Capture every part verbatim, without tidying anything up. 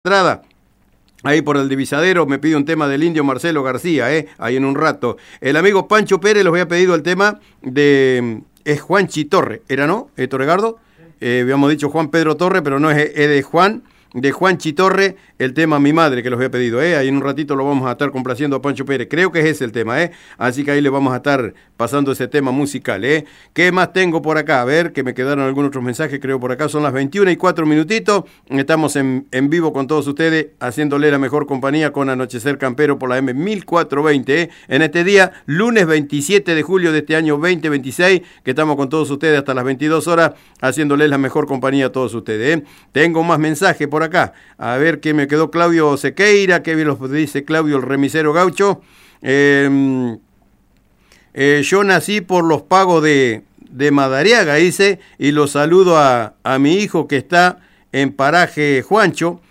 entrada. Ahí por el divisadero me pide un tema del indio Marcelo García, eh, ahí en un rato. El amigo Pancho Pérez los había pedido el tema de es Juanchi Torre, ¿era no? ¿Eh, Torregardo? Eh, habíamos dicho Juan Pedro Torre, pero no es, es de Juan, de Juanchi Torre, el tema Mi Madre, que los había pedido, ¿eh? Ahí en un ratito lo vamos a estar complaciendo a Pancho Pérez. Creo que es ese el tema, ¿eh? Así que ahí le vamos a estar pasando ese tema musical, ¿eh? ¿Qué más tengo por acá? A ver, que me quedaron algunos otros mensajes, creo por acá. Son las veintiuna y cuatro minutitos. Estamos en, en vivo con todos ustedes, haciéndole la mejor compañía con Anochecer Campero por la M mil cuatrocientos veinte, ¿eh? En este día, lunes veintisiete de julio de este año veinte veintiséis, que estamos con todos ustedes hasta las veintidós horas, haciéndoles la mejor compañía a todos ustedes, ¿eh? Tengo más mensajes por acá. A ver qué me quedó Claudio Sequeira, qué bien los dice Claudio el remisero gaucho. Eh, eh, yo nací por los pagos de, de Madariaga, dice, y lo saludo a, a mi hijo que está en Paraje Juancho,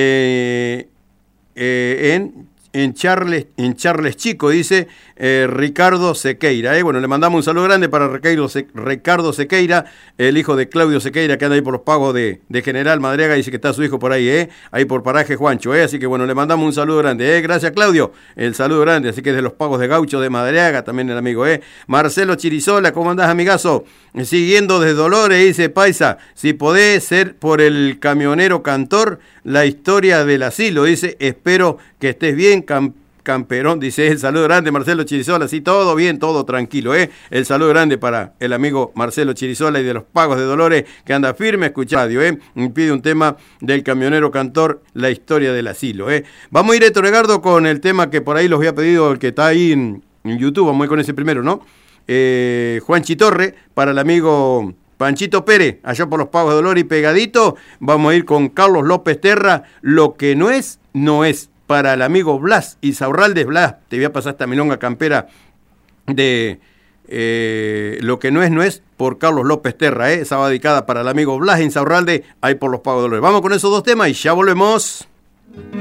eh, eh, en, en, Charles, en Charles Chico, dice eh, Ricardo Sequeira. Eh. Bueno, le mandamos un saludo grande para Ricardo, Se, Ricardo Sequeira, el hijo de Claudio Sequeira, que anda ahí por los pagos de, de General Madariaga, dice que está su hijo por ahí, eh, ahí por Paraje Juancho. Eh. Así que bueno, le mandamos un saludo grande. Eh. Gracias, Claudio, el saludo grande. Así que de los pagos de Gaucho de Madariaga, también el amigo. Eh. Marcelo Chirizola, ¿cómo andás, amigazo? Siguiendo desde Dolores, dice Paisa, si podés ser por el camionero cantor, la historia del asilo, dice, espero que estés bien, cam camperón, dice, el saludo grande, Marcelo Chirizola, sí, todo bien, todo tranquilo, eh, el saludo grande para el amigo Marcelo Chirizola y de los pagos de Dolores, que anda firme, escucha radio, eh, pide un tema del camionero cantor, la historia del asilo, eh. Vamos a ir, Héctor Egardo, con el tema que por ahí los había pedido, el que está ahí en, en YouTube, vamos a ir con ese primero, ¿no? Eh, Juanchi Torre, para el amigo Panchito Pérez, allá por los pagos de Dolores y pegadito, vamos a ir con Carlos López Terra, lo que no es, no es, para el amigo Blas Isaurralde. Blas, te voy a pasar esta milonga campera de eh, lo que no es, no es, por Carlos López Terra, eh, esa va dedicada para el amigo Blas Isaurralde, ahí por los pagos de Dolores. Vamos con esos dos temas y ya volvemos.